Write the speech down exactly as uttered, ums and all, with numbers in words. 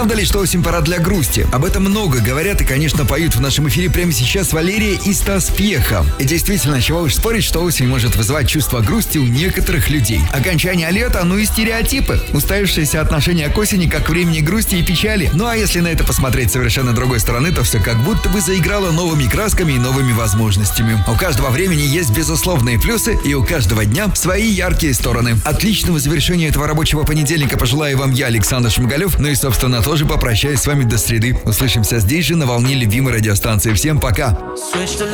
Правда ли, что осень пора для грусти? Об этом много говорят и, конечно, поют в нашем эфире прямо сейчас Валерия и Стас Пьеха. И действительно, чего уж спорить, что осень может вызывать чувство грусти у некоторых людей. Окончание лета, ну и стереотипы. Уставившееся отношение к осени как к времени грусти и печали. Ну а если на это посмотреть с совершенно другой стороны, то все как будто бы заиграло новыми красками и новыми возможностями. У каждого времени есть безусловные плюсы, и у каждого дня свои яркие стороны. Отличного завершения этого рабочего понедельника пожелаю вам я, Александр Шмигалев. Ну и, собственно, тоже попрощаюсь с вами до среды. Услышимся здесь же на волне любимой радиостанции. Всем пока!